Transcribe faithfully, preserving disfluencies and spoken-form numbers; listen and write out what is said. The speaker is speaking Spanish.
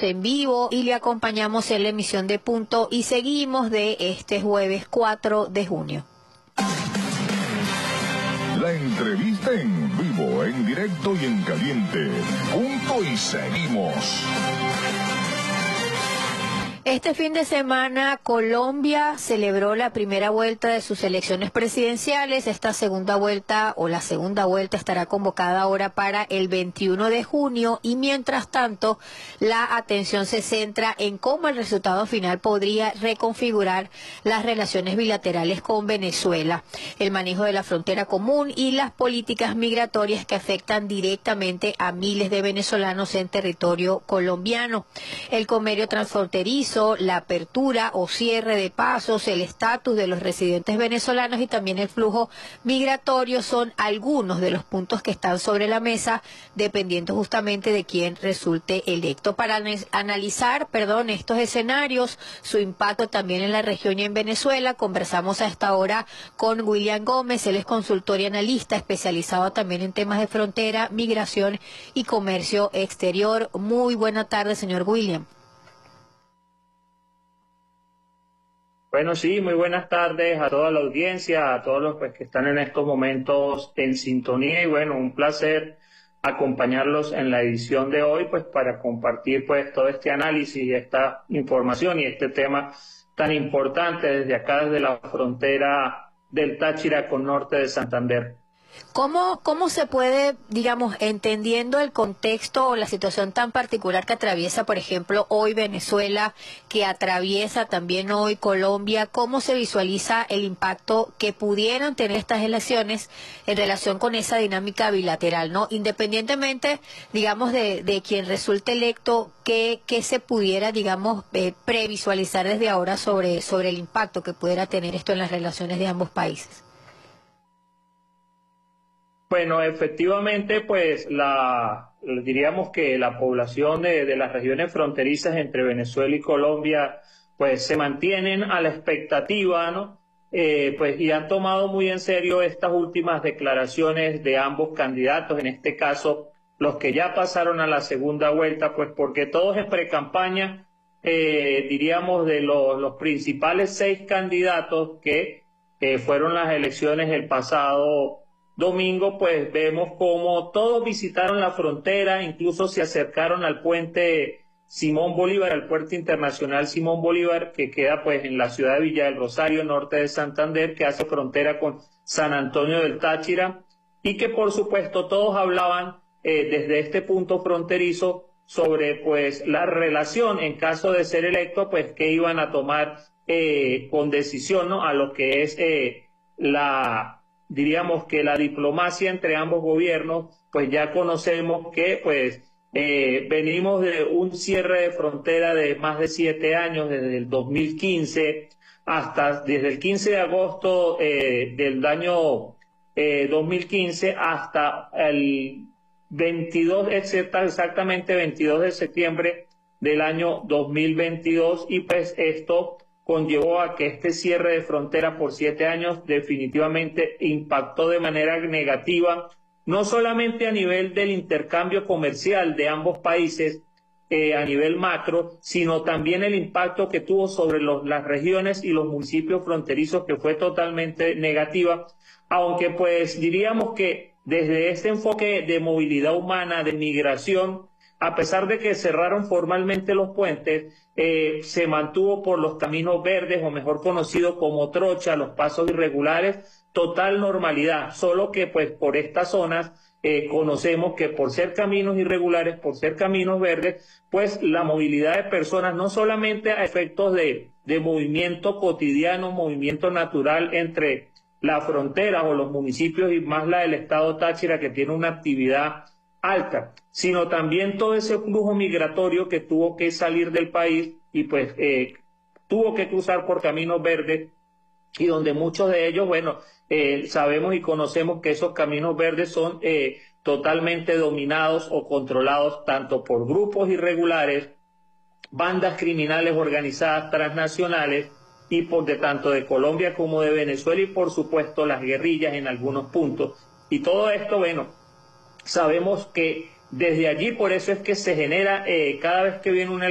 en vivo y le acompañamos en la emisión de Punto y Seguimos de este jueves cuatro de junio. La entrevista en vivo, en directo y en caliente. Punto y Seguimos. Este fin de semana Colombia celebró la primera vuelta de sus elecciones presidenciales. Esta segunda vuelta o la segunda vuelta estará convocada ahora para el veintiuno de junio y mientras tanto la atención se centra en cómo el resultado final podría reconfigurar las relaciones bilaterales con Venezuela, el manejo de la frontera común y las políticas migratorias que afectan directamente a miles de venezolanos en territorio colombiano. El comercio transfronterizo, la apertura o cierre de pasos, el estatus de los residentes venezolanos y también el flujo migratorio son algunos de los puntos que están sobre la mesa, dependiendo justamente de quién resulte electo. Para analizar, perdón, estos escenarios, su impacto también en la región y en Venezuela, conversamos a esta hora con William Gómez. Él es consultor y analista especializado también en temas de frontera, migración y comercio exterior. Muy buena tarde, señor William. Bueno, sí, muy buenas tardes a toda la audiencia, a todos los pues, que están en estos momentos en sintonía y bueno, un placer acompañarlos en la edición de hoy pues para compartir pues todo este análisis y esta información y este tema tan importante desde acá, desde la frontera del Táchira con norte de Santander. ¿Cómo, ¿Cómo se puede, digamos, entendiendo el contexto o la situación tan particular que atraviesa, por ejemplo, hoy Venezuela, que atraviesa también hoy Colombia, cómo se visualiza el impacto que pudieran tener estas elecciones en relación con esa dinámica bilateral, ¿no? Independientemente, digamos, de, de quien resulte electo, ¿qué, qué se pudiera, digamos, eh, previsualizar desde ahora sobre, sobre el impacto que pudiera tener esto en las relaciones de ambos países? Bueno, efectivamente, pues la diríamos que la población de, de las regiones fronterizas entre Venezuela y Colombia, pues se mantienen a la expectativa, ¿no? Eh, pues y han tomado muy en serio estas últimas declaraciones de ambos candidatos, en este caso los que ya pasaron a la segunda vuelta, pues porque todos en precampaña, eh, diríamos de los, los principales seis candidatos que eh, fueron las elecciones el pasado domingo, pues vemos como todos visitaron la frontera, incluso se acercaron al puente Simón Bolívar, al puerto internacional Simón Bolívar, que queda pues en la ciudad de Villa del Rosario, norte de Santander, que hace frontera con San Antonio del Táchira, y que por supuesto todos hablaban eh, desde este punto fronterizo sobre pues la relación en caso de ser electo, pues que iban a tomar eh, con decisión, ¿no?, a lo que es eh, la diríamos que la diplomacia entre ambos gobiernos, pues ya conocemos que pues eh, venimos de un cierre de frontera de más de siete años, desde el dos mil quince hasta, desde el quince de agosto eh, del año eh, dos mil quince hasta el veintidós, exactamente veintidós de septiembre del año dos mil veintidós, y pues esto conllevó a que este cierre de frontera por siete años definitivamente impactó de manera negativa, no solamente a nivel del intercambio comercial de ambos países, eh, a nivel macro, sino también el impacto que tuvo sobre los, las regiones y los municipios fronterizos, que fue totalmente negativa, aunque pues diríamos que desde este enfoque de movilidad humana, de migración, a pesar de que cerraron formalmente los puentes, eh, se mantuvo por los caminos verdes, o mejor conocido como trocha, los pasos irregulares, total normalidad, solo que pues por estas zonas eh, conocemos que por ser caminos irregulares, por ser caminos verdes, pues la movilidad de personas, no solamente a efectos de, de movimiento cotidiano, movimiento natural entre las fronteras o los municipios y más la del estado Táchira, que tiene una actividad alta, sino también todo ese flujo migratorio que tuvo que salir del país y pues eh, tuvo que cruzar por caminos verdes, y donde muchos de ellos, bueno, eh, sabemos y conocemos que esos caminos verdes son eh, totalmente dominados o controlados tanto por grupos irregulares, bandas criminales organizadas transnacionales, y por de tanto de Colombia como de Venezuela, y por supuesto las guerrillas en algunos puntos. Y todo esto, bueno, sabemos que desde allí, por eso es que se genera eh, cada vez que viene una